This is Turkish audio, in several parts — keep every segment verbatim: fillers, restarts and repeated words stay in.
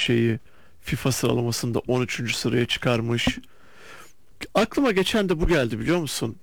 İsviçre'yi FIFA sıralamasında on üçüncü sıraya çıkarmış. Aklıma geçen de bu geldi, biliyor musun?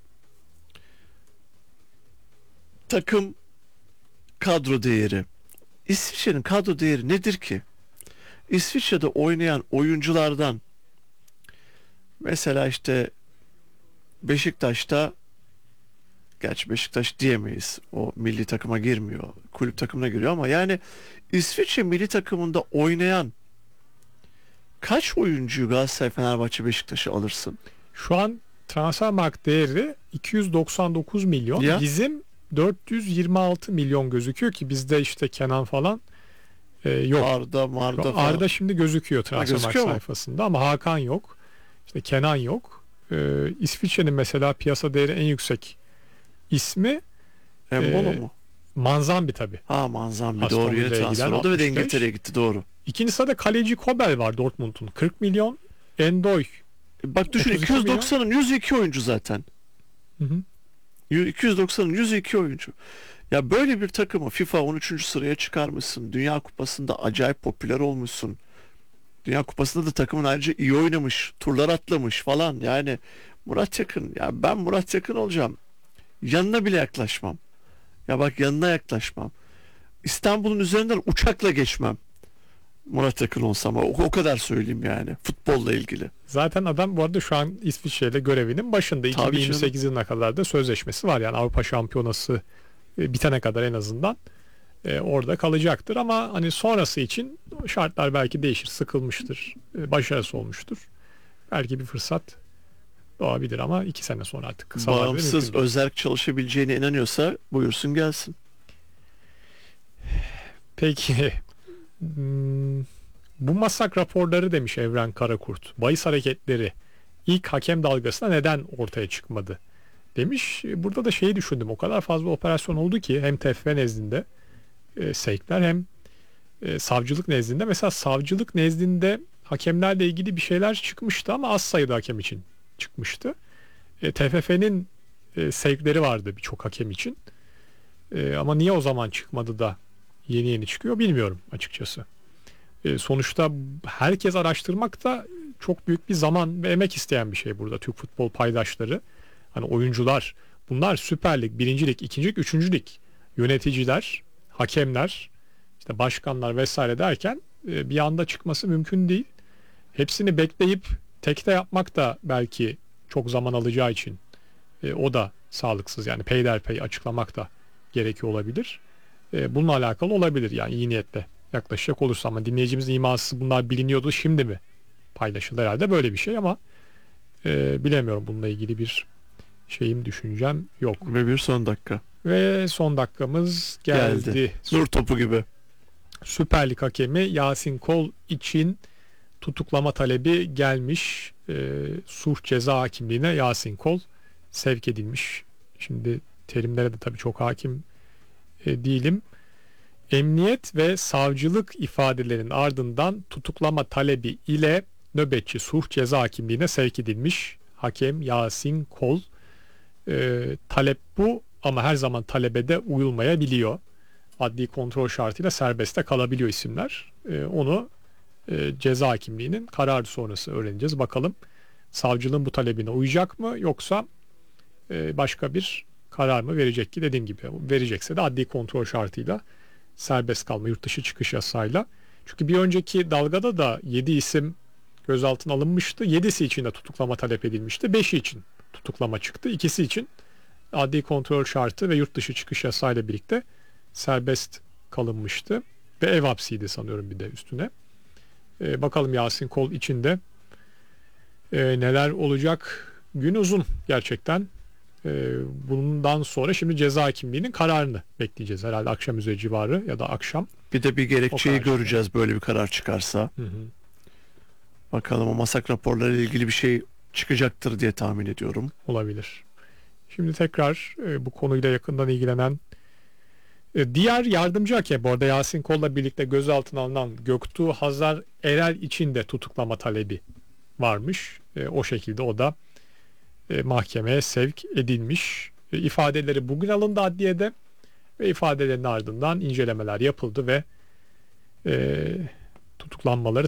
Takım kadro değeri. İsviçre'nin kadro değeri nedir ki? İsviçre'de oynayan oyunculardan mesela işte Beşiktaş'ta, gerçi Beşiktaş diyemeyiz, o milli takıma girmiyor, kulüp takımına giriyor, ama yani İsviçre milli takımında oynayan kaç oyuncuyu Galatasaray, Fenerbahçe, Beşiktaş'ı alırsın? Şu an Transfermarkt değeri iki yüz doksan dokuz milyon. Ya Bizim dört yüz yirmi altı milyon gözüküyor ki bizde işte Kenan falan e, yok. Arda, Marda Şu falan. Arda şimdi gözüküyor Transfermarkt gözüküyor mu? sayfasında ama Hakan yok. İşte Kenan yok. Ee, İsviçre'nin mesela piyasa değeri en yüksek ismi Embolo e, mu? Manzambi tabii. Ha, Manzambi, Aston doğru, yeni Villa'ya transfer giden oldu ve de altmış beş. İngiltere'ye gitti, doğru. İkinci sırada kaleci Kobel var Dortmund'un. kırk milyon. Endoy. E Bak düşün, otuz iki milyon. iki yüz doksanın yüz iki oyuncu zaten. Hı hı. Yu- iki yüz doksanın yüz iki oyuncu. Ya böyle bir takımı FIFA on üçüncü sıraya çıkarmışsın. Dünya Kupası'nda acayip popüler olmuşsun. Dünya Kupası'nda da takımın ayrıca iyi oynamış, turlar atlamış falan. Yani Murat Yakın, ya ben Murat Yakın olacağım, yanına bile yaklaşmam. Ya bak, yanına yaklaşmam. İstanbul'un üzerinden uçakla geçmem. Murat Yakın olsam, o, o kadar söyleyeyim yani, futbolla ilgili. Zaten adam bu arada şu an İsviçre'de görevinin başında. Tabii iki bin yirmi sekiz yılına kadar da sözleşmesi var. Yani Avrupa Şampiyonası e, bitene kadar en azından e, orada kalacaktır. Ama hani sonrası için şartlar belki değişir. Sıkılmıştır. E, başarısı olmuştur. Belki bir fırsat doğabilir ama iki sene sonra artık kısa vadede Bağımsız, mümkün değil. özerk çalışabileceğine inanıyorsa buyursun gelsin. Peki hmm, bu masak raporları demiş Evren Karakurt. Bahis hareketleri ilk hakem dalgasında neden ortaya çıkmadı demiş. Burada da şeyi düşündüm. O kadar fazla operasyon oldu ki hem T F F nezdinde e, sevkler hem e, savcılık nezdinde. Mesela savcılık nezdinde hakemlerle ilgili bir şeyler çıkmıştı ama az sayıda hakem için çıkmıştı. E, T F F'nin e, sevkleri vardı birçok hakem için. E, ama niye o zaman çıkmadı da yeni yeni çıkıyor bilmiyorum açıkçası. E, sonuçta herkes araştırmak da çok büyük bir zaman ve emek isteyen bir şey burada. Türk futbol paydaşları, hani oyuncular, bunlar Süper Lig, birinci Lig, ikinci Lig, üçüncü Lig yöneticiler, hakemler, işte başkanlar vesaire derken e, bir anda çıkması mümkün değil. Hepsini bekleyip tekte yapmak da belki çok zaman alacağı için e, o da sağlıksız. Yani peyderpey açıklamak da gerekiyor olabilir. E, bununla alakalı olabilir yani iyi niyetle yaklaşacak olursa, ama dinleyicimizin iması bunlar biliniyordu şimdi mi paylaşıldı, herhalde böyle bir şey ama e, bilemiyorum, bununla ilgili bir şeyim, düşüncem yok. Ve bir son dakika Ve son dakikamız geldi. geldi. Nur topu gibi. Süper Lig hakemi Yasin Kol için tutuklama talebi gelmiş. E, Suç Ceza Hakimliğine Yasin Kol sevk edilmiş. Şimdi terimlere de tabii çok hakim e, değilim. Emniyet ve savcılık ifadelerinin ardından tutuklama talebi ile nöbetçi Suç Ceza Hakimliğine sevk edilmiş hakem Yasin Kol. E, talep bu ama her zaman talebe de uyulmayabiliyor. Adli kontrol şartıyla serbestte kalabiliyor isimler. E, onu e, ceza hakimliğinin kararı sonrası öğreneceğiz. Bakalım savcılığın bu talebine uyacak mı, yoksa e, başka bir karar mı verecek ki, dediğim gibi verecekse de adli kontrol şartıyla serbest kalma, yurt dışı çıkış yasayla. Çünkü bir önceki dalgada da yedi isim gözaltına alınmıştı. yedisi için de tutuklama talep edilmişti. beşi için tutuklama çıktı. İkisi için adli kontrol şartı ve yurt dışı çıkış yasayla birlikte serbest kalınmıştı. Ve ev hapsiydi sanıyorum bir de üstüne. Ee, bakalım Yasin Kol içinde e, neler olacak. Gün uzun gerçekten. Ee, bundan sonra şimdi ceza hakimliğinin kararını bekleyeceğiz. Herhalde akşam üzeri civarı ya da akşam. Bir de bir gerekçeyi O karar göreceğiz böyle bir karar çıkarsa. Hı hı. Bakalım, o masak raporları ile ilgili bir şey çıkacaktır diye tahmin ediyorum. Olabilir. Şimdi tekrar e, bu konuyla yakından ilgilenen e, diğer yardımcı hakem, bu arada Yasin Kol'la birlikte gözaltına alınan Göktuğ Hazar Erel için de tutuklama talebi varmış. E, o şekilde o da e, mahkemeye sevk edilmiş. E, ifadeleri bugün alındı adliyede ve ifadelerin ardından incelemeler yapıldı ve e, tutuklanmaları